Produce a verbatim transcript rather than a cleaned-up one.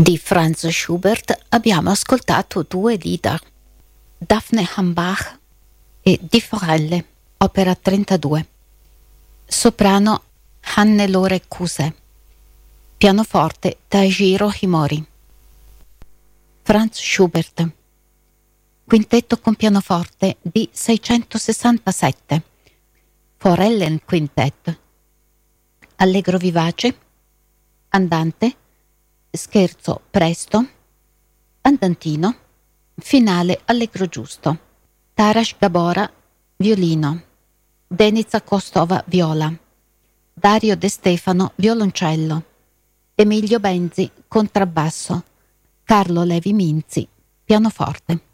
Di Franz Schubert abbiamo ascoltato due Lieder, Daphne Hambach e Di Forelle, opera trentadue. Soprano Hannelore Kuse. Pianoforte Taijiro Himori. Franz Schubert. Quintetto con pianoforte D seicentosessantasette. Forellen Quintet. Allegro vivace, andante, scherzo presto, andantino, finale allegro giusto. Taras Gabora, violino. Denica Kostova, viola. Dario De Stefano, violoncello. Emilio Benzi, contrabbasso. Carlo Levi Minzi, pianoforte.